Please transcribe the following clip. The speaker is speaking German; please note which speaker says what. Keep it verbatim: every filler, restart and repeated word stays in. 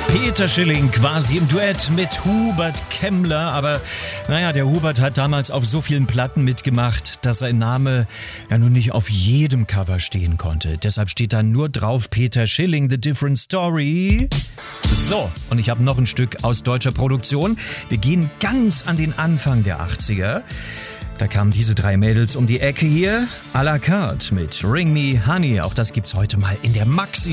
Speaker 1: Peter Schilling quasi im Duett mit Hubert Kemmler, aber naja, der Hubert hat damals auf so vielen Platten mitgemacht, dass sein Name ja nun nicht auf jedem Cover stehen konnte. Deshalb steht da nur drauf Peter Schilling, The Different Story. So, und ich habe noch ein Stück aus deutscher Produktion. Wir gehen ganz an den Anfang der achtziger. Da kamen diese drei Mädels um die Ecke hier. À la carte mit Ring Me Honey. Auch das gibt's heute mal in der Maxi.